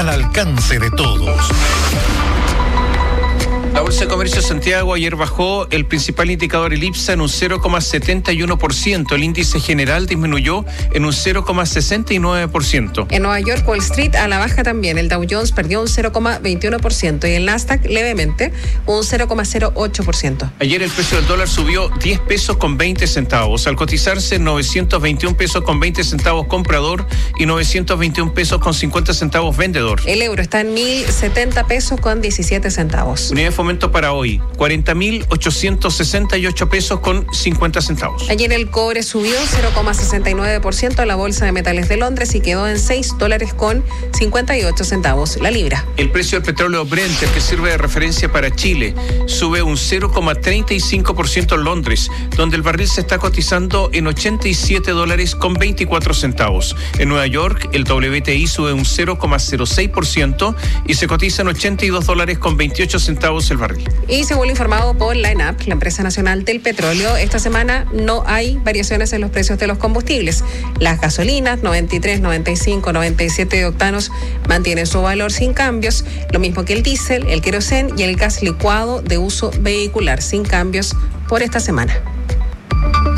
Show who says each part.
Speaker 1: al alcance de todos.
Speaker 2: La Bolsa de Comercio de Santiago ayer bajó el principal indicador, el IPSA, en un 0,71%. El índice general disminuyó en un 0,69%.
Speaker 3: En Nueva York, Wall Street a la baja también. El Dow Jones perdió un 0,21% y el Nasdaq levemente un 0,08%.
Speaker 2: Ayer el precio del dólar subió 10 pesos con 20 centavos, al cotizarse en 921 pesos con 20 centavos comprador y 921 pesos con 50 centavos vendedor.
Speaker 3: El euro está en 1.070 pesos con 17 centavos.
Speaker 2: Unidad de fomento para hoy, 40.868 pesos con 50 centavos.
Speaker 3: Ayer el cobre subió 0,69% a la Bolsa de Metales de Londres y quedó en $6 con 58 centavos la libra.
Speaker 2: El precio del petróleo Brent, el que sirve de referencia para Chile, sube un 0,35% en Londres, donde el barril se está cotizando en $87 con 24 centavos. En Nueva York, el WTI sube un 0,06% y se cotiza en $82 con 28 centavos el barril.
Speaker 3: Y según lo informado por la ENAP, la empresa nacional del petróleo, esta semana no hay variaciones en los precios de los combustibles. Las gasolinas 93, 95, 97 octanos mantienen su valor sin cambios, lo mismo que el diésel, el querosén y el gas licuado de uso vehicular sin cambios por esta semana.